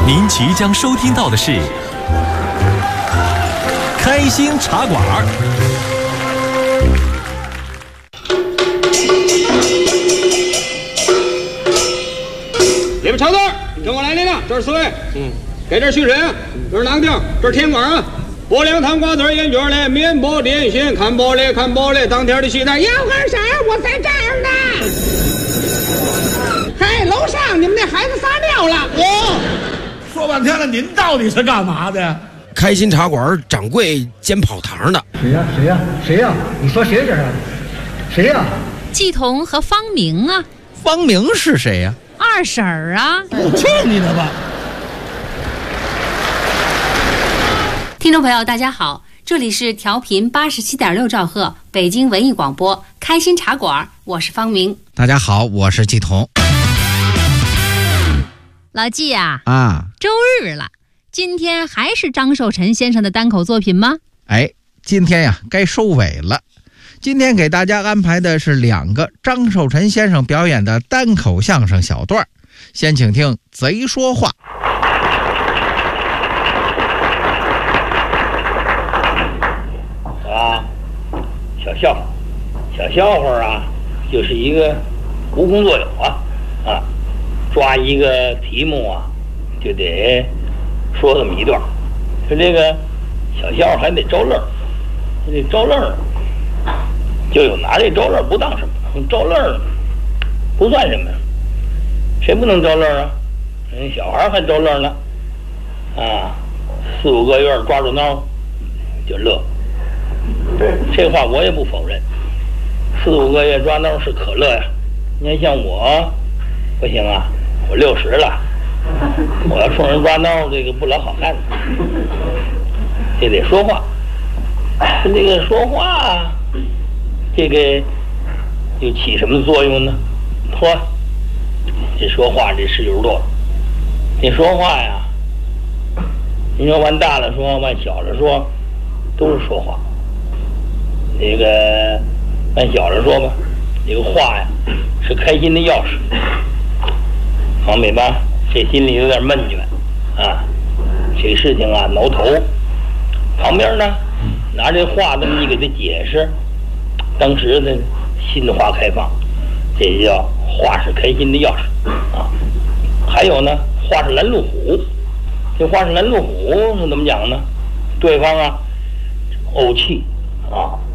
您即将收听到的是开心茶馆。 里边瞧字，跟我来领了，这是4位。给这续水啊，这是哪个地儿？这是天馆啊。拨凉糖瓜子烟卷嘞，面包点心，看包嘞，当天的戏台。杨二婶，我在这儿呢。嘿，楼上你们那孩子撒尿了。 说半天了，您到底是干嘛的？ 开心茶馆掌柜兼跑堂的。 谁呀？你说谁这是？谁呀？ 季彤和方明啊。 方明是谁呀？ 二婶儿啊。 去你的吧！ 听众朋友大家好，这里是调频87.6兆赫北京文艺广播开心茶馆，我是方明。 大家好，我是季彤。 老季呀，周日了，今天还是张寿臣先生的单口作品吗？ 今天呀该收尾了。今天给大家安排的是2个张寿臣先生表演的单口相声小段，先请听贼说话。 小笑话啊，就是一个无功作有抓一个题目啊，就得说这么一段。说这个小笑话还得招乐，这招乐就有拿这招乐不当什么，招乐不算什么，谁不能招乐啊？人小孩还招乐呢，4、5个月抓住挠就乐。这话我也不否认，4、5个月抓挠是可乐呀。你看像我不行啊，我60了，我要冲人抓挠，这个不老好汉子，这得说话。这个说话，这个又起什么作用呢？嚯，这说话这事有多了。这说话呀，你说往大了说，往小了说，都是说话。这个按小了说吧，这个话呀是开心的钥匙。方美吧，这心里有点闷倦这事情啊挠头。旁边呢拿这话这么一给他解释，当时呢心花开放，这叫话是开心的钥匙还有呢，话是拦路虎。这话是拦路虎是怎么讲呢？对方怄气